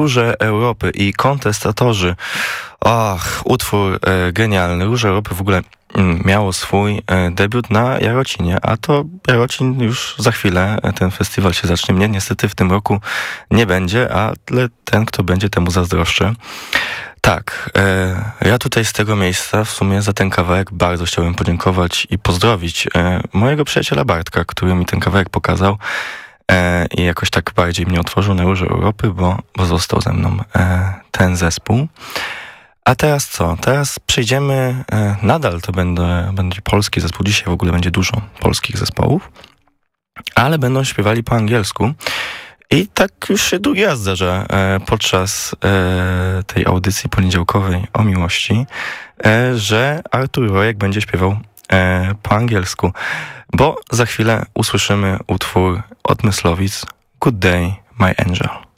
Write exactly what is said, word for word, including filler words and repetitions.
Róże Europy i kontestatorzy. Ach, utwór e, genialny. Róże Europy w ogóle mm, miało swój e, debiut na Jarocinie, a to Jarocin już za chwilę, e, ten festiwal się zacznie. Mnie niestety w tym roku nie będzie, ale ten, kto będzie, temu zazdroszczę. Tak, e, ja tutaj z tego miejsca w sumie za ten kawałek bardzo chciałem podziękować i pozdrowić e, mojego przyjaciela Bartka, który mi ten kawałek pokazał e, i jakoś tak bardziej mnie otworzył na Róże Europy, bo, bo został ze mną e, ten zespół. A teraz co? Teraz przejdziemy, e, nadal to będzie, będzie polski zespół, dzisiaj w ogóle będzie dużo polskich zespołów, ale będą śpiewali po angielsku. I tak już się drugi raz zdarza e, podczas e, tej audycji poniedziałkowej o miłości, e, że Artur Rojek będzie śpiewał e, po angielsku, bo za chwilę usłyszymy utwór od Myslowic Good Day, My Angel.